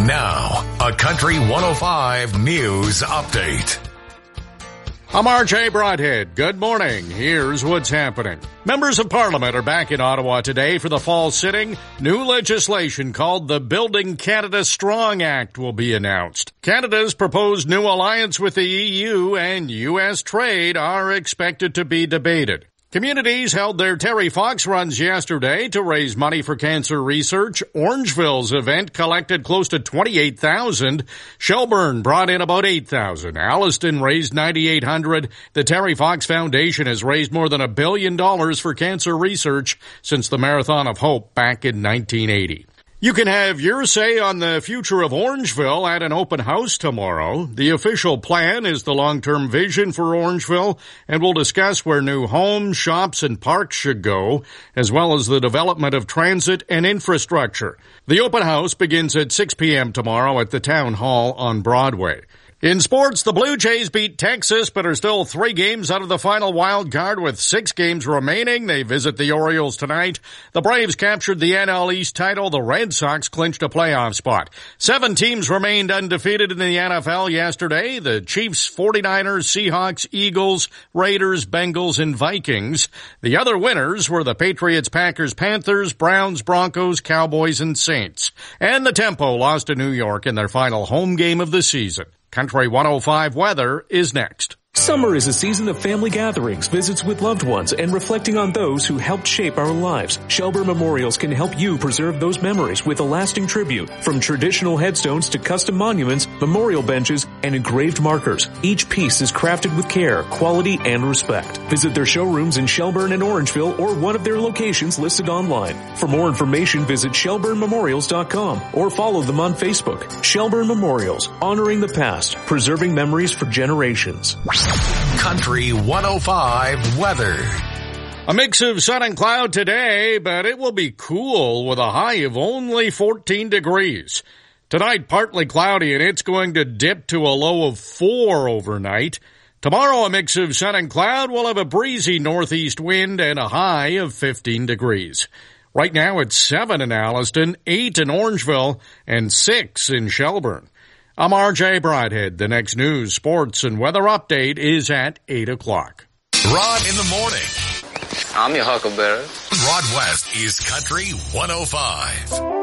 Now, a Country 105 News Update. I'm RJ Broadhead. Good morning. Here's what's happening. Members of Parliament are back in Ottawa today for the fall sitting. New legislation called the Building Canada Strong Act will be announced. Canada's proposed new alliance with the EU and U.S. trade are expected to be debated. Communities held their Terry Fox runs yesterday to raise money for cancer research. Orangeville's event collected close to $28,000. Shelburne brought in about $8,000. Alliston raised $9,800. The Terry Fox Foundation has raised more than $1 billion for cancer research since the Marathon of Hope back in 1980. You can have your say on the future of Orangeville at an open house tomorrow. The official plan is the long-term vision for Orangeville, and we'll discuss where new homes, shops, and parks should go, as well as the development of transit and infrastructure. The open house begins at 6 p.m. tomorrow at the Town Hall on Broadway. In sports, the Blue Jays beat Texas, but are still 3 games out of the final wild card with 6 games remaining. They visit the Orioles tonight. The Braves captured the NL East title. The Red Sox clinched a playoff spot. 7 teams remained undefeated in the NFL yesterday. The Chiefs, 49ers, Seahawks, Eagles, Raiders, Bengals, and Vikings. The other winners were the Patriots, Packers, Panthers, Browns, Broncos, Cowboys, and Saints. And the Tempo lost to New York in their final home game of the season. Country 105 weather is next. Summer is a season of family gatherings, visits with loved ones, and reflecting on those who helped shape our lives. Shelburne Memorials can help you preserve those memories with a lasting tribute. From traditional headstones to custom monuments, memorial benches, and engraved markers. Each piece is crafted with care, quality, and respect. Visit their showrooms in Shelburne and Orangeville or one of their locations listed online. For more information, visit shelburnememorials.com or follow them on Facebook. Shelburne Memorials, honoring the past, preserving memories for generations. Country 105 weather. A mix of sun and cloud today, but it will be cool with a high of only 14 degrees. Tonight, partly cloudy, and it's going to dip to a low of 4 overnight. Tomorrow, a mix of sun and cloud. We'll have a breezy northeast wind and a high of 15 degrees. Right now, it's 7 in Alliston, 8 in Orangeville, and 6 in Shelburne. I'm RJ Broadhead. The next news, sports, and weather update is at 8 o'clock. Rod in the morning. I'm your huckleberry. Rod West is Country 105.